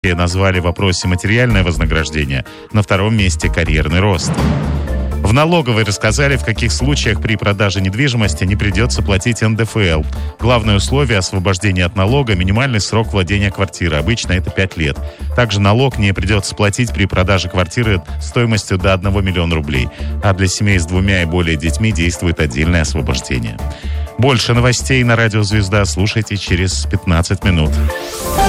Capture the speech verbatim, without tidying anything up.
назвали в вопросе материальное вознаграждение, на втором месте карьерный рост. В налоговой рассказали, в каких случаях при продаже недвижимости не придется платить эн дэ эф эл. Главное условие освобождения от налога – минимальный срок владения квартиры. Обычно это пять лет. Также налог не придется платить при продаже квартиры стоимостью до одного миллиона рублей. А для семей с двумя и более детьми действует отдельное освобождение. Больше новостей на Радио Звезда слушайте через пятнадцать минут.